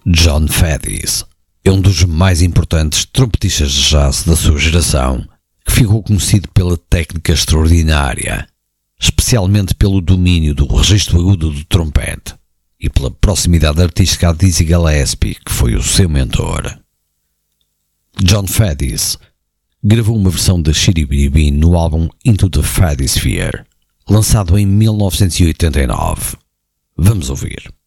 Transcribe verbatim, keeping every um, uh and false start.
John Faddis é um dos mais importantes trompetistas de jazz da sua geração, que ficou conhecido pela técnica extraordinária, especialmente pelo domínio do registro agudo do trompete e pela proximidade artística a Dizzy Gillespie, que foi o seu mentor. John Faddis gravou uma versão da Shiribiribi no álbum Into the Faddisphere, lançado em mil novecentos e oitenta e nove. Vamos ouvir.